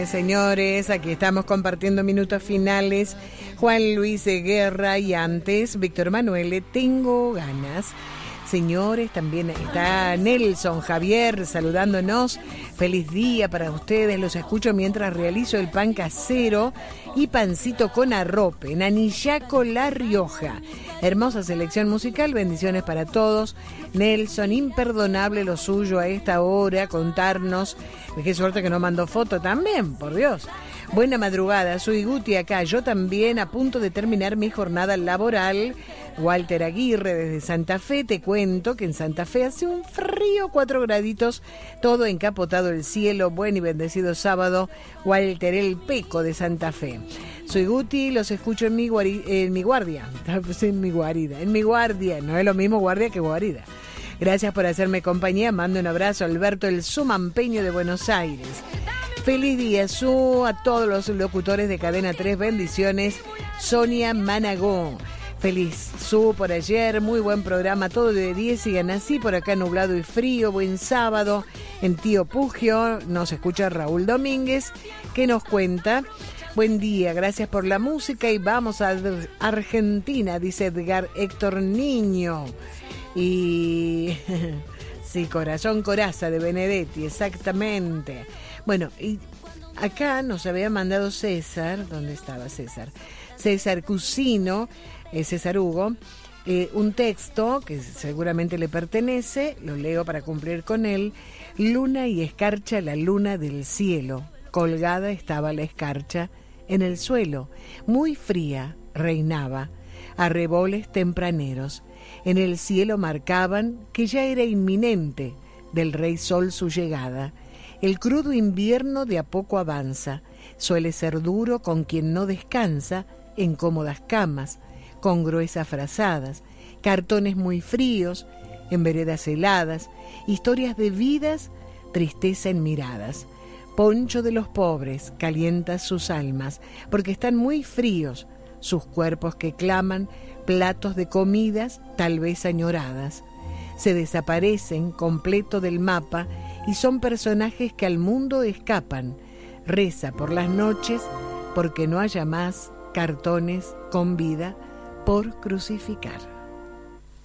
Señores, aquí estamos compartiendo minutos finales. Juan Luis Guerra y antes Víctor Manuel, tengo ganas. Señores, también está Nelson Javier saludándonos. Feliz día para ustedes. Los escucho mientras realizo el pan casero y pancito con arrope en Anillaco, La Rioja. Hermosa selección musical, bendiciones para todos. Nelson, imperdonable lo suyo a esta hora, contarnos. Qué suerte que no mandó foto también, por Dios. Buena madrugada, soy Guti acá, yo también a punto de terminar mi jornada laboral. Walter Aguirre desde Santa Fe, te cuento que en Santa Fe hace un frío, 4 graditos, todo encapotado el cielo, buen y bendecido sábado. Walter el Peco de Santa Fe. Soy Guti, los escucho en mi guardia, en mi guardia, no es lo mismo guardia que guarida. Gracias por hacerme compañía, mando un abrazo a Alberto el Sumampeño de Buenos Aires. Feliz día, a todos los locutores de Cadena 3, bendiciones. Sonia Managó. Feliz por ayer, muy buen programa, todo de 10, sigan así, por acá nublado y frío, buen sábado. En Tío Pugio nos escucha Raúl Domínguez, que nos cuenta: buen día, gracias por la música y vamos a Argentina, dice Edgar Héctor Niño. Y sí, Corazón Coraza de Benedetti, exactamente. Bueno, y acá nos había mandado César, ¿dónde estaba César? César Cusino, César Hugo, un texto que seguramente le pertenece, lo leo para cumplir con él. Luna y escarcha la luna del cielo, colgada estaba la escarcha en el suelo, muy fría reinaba, arreboles tempraneros, en el cielo marcaban que ya era inminente del rey sol su llegada. El crudo invierno de a poco avanza, suele ser duro con quien no descansa en cómodas camas, con gruesas frazadas, cartones muy fríos, en veredas heladas, historias de vidas, tristeza en miradas. Poncho de los pobres calienta sus almas, porque están muy fríos, sus cuerpos que claman, platos de comidas tal vez añoradas. Se desaparecen completo del mapa y son personajes que al mundo escapan. Reza por las noches porque no haya más cartones con vida por crucificar.